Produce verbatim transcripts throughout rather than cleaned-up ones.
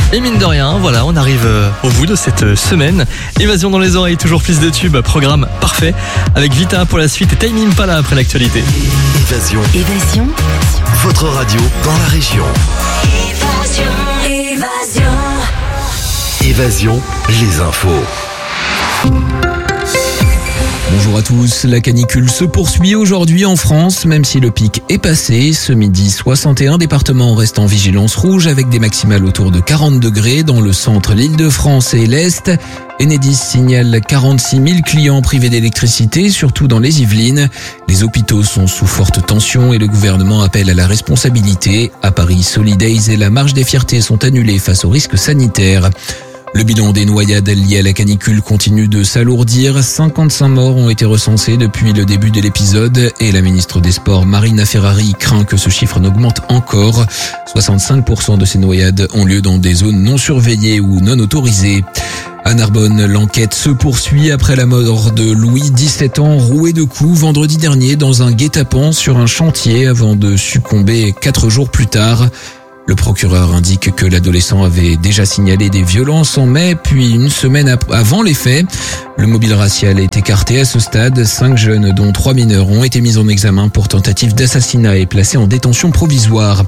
Et mine de rien, voilà, on arrive au bout de cette semaine. Évasion dans les oreilles, toujours plus de tubes, programme parfait. Avec Vita pour la suite et Time Impala après l'actualité. Évasion. Évasion. Votre radio dans la région. Évasion. Évasion. Évasion, les infos. Bonjour à tous, la canicule se poursuit aujourd'hui en France, même si le pic est passé. Ce midi, soixante et un départements restent en vigilance rouge avec des maximales autour de quarante degrés dans le centre, l'Île-de-France et l'Est. Enedis signale quarante-six mille clients privés d'électricité, surtout dans les Yvelines. Les hôpitaux sont sous forte tension et le gouvernement appelle à la responsabilité. À Paris, Solidays et la Marche des Fiertés sont annulés face aux risques sanitaires. Le bilan des noyades liées à la canicule continue de s'alourdir. cinquante-cinq morts ont été recensés depuis le début de l'épisode et la ministre des Sports, Marina Ferrari, craint que ce chiffre n'augmente encore. soixante-cinq pour cent de ces noyades ont lieu dans des zones non surveillées ou non autorisées. À Narbonne, l'enquête se poursuit après la mort de Louis, dix-sept ans, roué de coups vendredi dernier dans un guet-apens sur un chantier avant de succomber quatre jours plus tard. Le procureur indique que l'adolescent avait déjà signalé des violences en mai, puis une semaine avant les faits. Le mobile racial est écarté à ce stade. Cinq jeunes, dont trois mineurs, ont été mis en examen pour tentative d'assassinat et placés en détention provisoire.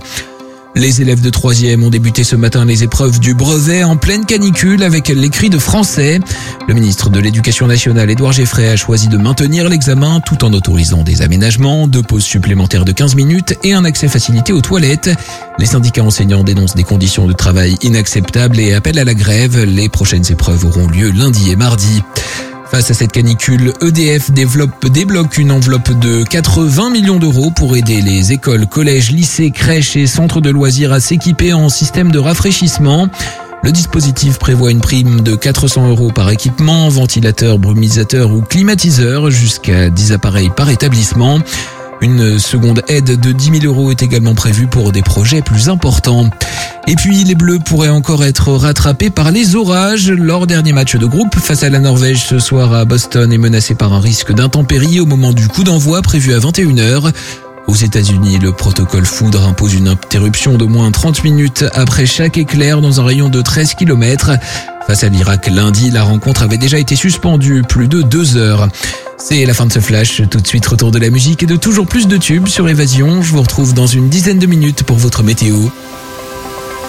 Les élèves de troisième ont débuté ce matin les épreuves du brevet en pleine canicule avec l'écrit de français. Le ministre de l'Éducation nationale, Édouard Geffray, a choisi de maintenir l'examen tout en autorisant des aménagements, deux pauses supplémentaires de quinze minutes et un accès facilité aux toilettes. Les syndicats enseignants dénoncent des conditions de travail inacceptables et appellent à la grève. Les prochaines épreuves auront lieu lundi et mardi. Face à cette canicule, E D F développe, débloque une enveloppe de quatre-vingts millions d'euros pour aider les écoles, collèges, lycées, crèches et centres de loisirs à s'équiper en système de rafraîchissement. Le dispositif prévoit une prime de quatre cents euros par équipement, ventilateur, brumisateur ou climatiseur, jusqu'à dix appareils par établissement. Une seconde aide de dix mille euros est également prévue pour des projets plus importants. Et puis, les Bleus pourraient encore être rattrapés par les orages. Leur dernier match de groupe face à la Norvège ce soir à Boston est menacé par un risque d'intempérie au moment du coup d'envoi prévu à vingt et une heures. Aux États-Unis, le protocole foudre impose une interruption d'au moins trente minutes après chaque éclair dans un rayon de treize kilomètres. Face à l'Irak lundi, la rencontre avait déjà été suspendue plus de deux heures. C'est la fin de ce flash. Tout de suite, retour de la musique et de toujours plus de tubes sur Évasion. Je vous retrouve dans une dizaine de minutes pour votre météo.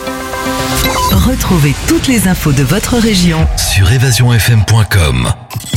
Retrouvez toutes les infos de votre région sur évasion f m point com.